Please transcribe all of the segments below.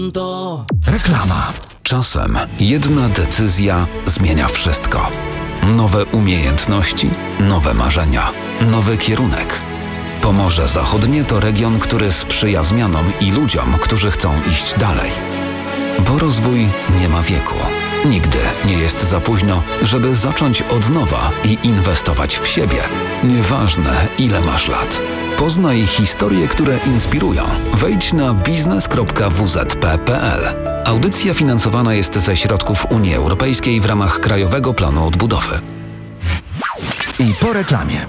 Reklama. Czasem jedna decyzja zmienia wszystko. Nowe umiejętności, nowe marzenia, nowy kierunek. Pomorze Zachodnie to region, który sprzyja zmianom i ludziom, którzy chcą iść dalej. Bo rozwój nie ma wieku. Nigdy nie jest za późno, żeby zacząć od nowa i inwestować w siebie. Nieważne, ile masz lat. Poznaj historie, które inspirują. Wejdź na biznes.wzp.pl. Audycja finansowana jest ze środków Unii Europejskiej w ramach Krajowego Planu Odbudowy. I po reklamie.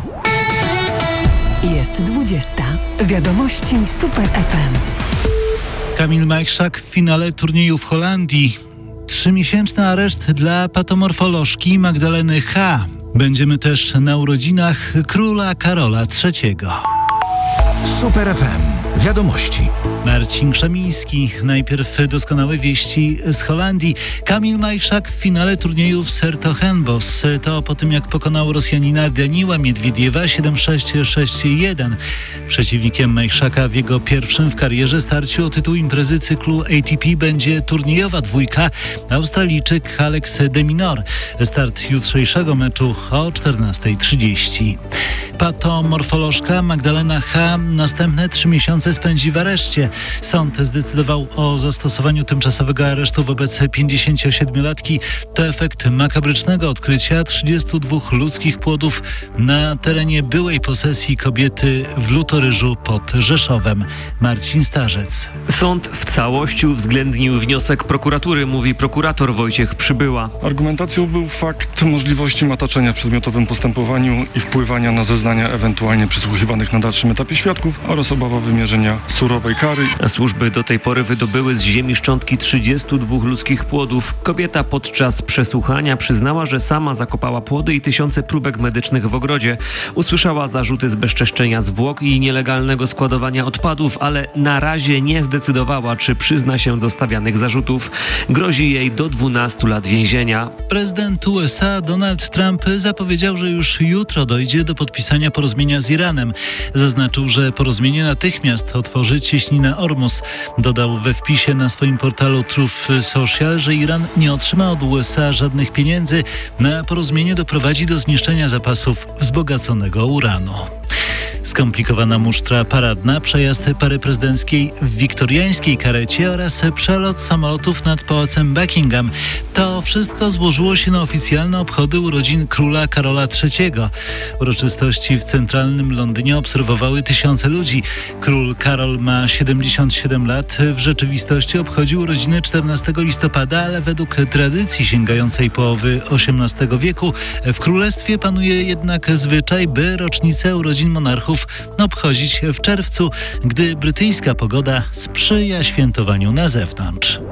Jest 20. Wiadomości Super FM. Kamil Majchrzak w finale turnieju w Holandii. 3-miesięczny areszt dla patomorfolożki Magdaleny H. Będziemy też na urodzinach króla Karola III. Super FM. Wiadomości. Marcin Krzemiński. Najpierw doskonałe wieści z Holandii. Kamil Majchrzak w finale turnieju w Sertogenbos. To po tym, jak pokonał Rosjanina Daniła Miedwiediewa 7-6, 6-1. Przeciwnikiem Majchrzaka w jego pierwszym w karierze starciu o tytuł imprezy cyklu ATP będzie turniejowa dwójka Australijczyk Alex de Minaur. Start jutrzejszego meczu o 14:30. Patomorfolożka Magdalena H. następne 3 miesiące spędzi w areszcie. Sąd zdecydował o zastosowaniu tymczasowego aresztu wobec 57-latki. To efekt makabrycznego odkrycia 32 ludzkich płodów na terenie byłej posesji kobiety w Lutoryżu pod Rzeszowem. Marcin Starzec. Sąd w całości uwzględnił wniosek prokuratury, mówi prokurator Wojciech Przybyła. Argumentacją był fakt możliwości mataczenia w przedmiotowym postępowaniu i wpływania na zeznania ewentualnie przesłuchiwanych na dalszym etapie świadków oraz obawa wymierzenia surowej kary. Służby do tej pory wydobyły z ziemi szczątki 32 ludzkich płodów. Kobieta podczas przesłuchania przyznała, że sama zakopała płody i tysiące próbek medycznych w ogrodzie. Usłyszała zarzuty zbezczeszczenia zwłok i nielegalnego składowania odpadów, ale na razie nie zdecydowała, czy przyzna się do stawianych zarzutów. Grozi jej do 12 lat więzienia. Prezydent USA Donald Trump zapowiedział, że już jutro dojdzie do podpisania porozumienia z Iranem. Zaznaczył, że porozumienie natychmiast otworzy cieśninę Ormus. Dodał we wpisie na swoim portalu Truth Social, że Iran nie otrzyma od USA żadnych pieniędzy. Na porozumienie doprowadzi do zniszczenia zapasów wzbogaconego uranu. Skomplikowana musztra paradna, przejazd pary prezydenckiej w wiktoriańskiej karecie oraz przelot samolotów nad pałacem Buckingham. To wszystko złożyło się na oficjalne obchody urodzin króla Karola III. Uroczystości w centralnym Londynie obserwowały tysiące ludzi. Król Karol ma 77 lat. W rzeczywistości obchodził urodziny 14 listopada, ale według tradycji sięgającej połowy XVIII wieku w królestwie panuje jednak zwyczaj, by rocznicę urodzin monarchów obchodzić w czerwcu, gdy brytyjska pogoda sprzyja świętowaniu na zewnątrz.